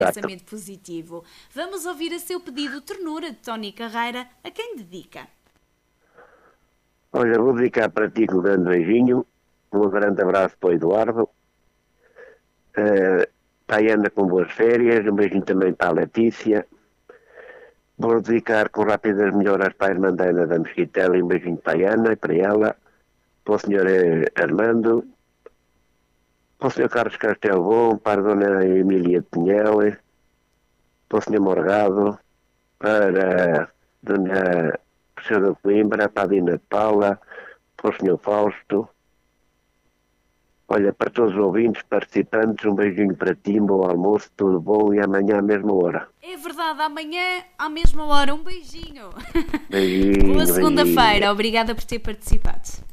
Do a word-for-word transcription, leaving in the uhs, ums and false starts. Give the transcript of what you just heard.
pensamento positivo. Vamos ouvir a seu pedido Ternura, de Tony Carreira, a quem dedica? Olha, vou dedicar para ti um grande beijinho, um grande abraço para o Eduardo, uh, para a Ana com boas férias, um beijinho também para a Letícia. Vou dedicar com rápidas melhoras para a irmã da Ana da Mesquitela, um beijinho para a Ana e para ela, para o senhor Armando, para o senhor Carlos Castelbon, para a dona Emília Pinhel, para o senhor Morgado, para a dona professora Coimbra, para a Dina de Paula, para o senhor Fausto. Olha, para todos os ouvintes, participantes, um beijinho para ti, um bom almoço, tudo bom, e amanhã à mesma hora. É verdade, amanhã à mesma hora, um beijinho. Beijinho. Boa segunda-feira, obrigada por ter participado.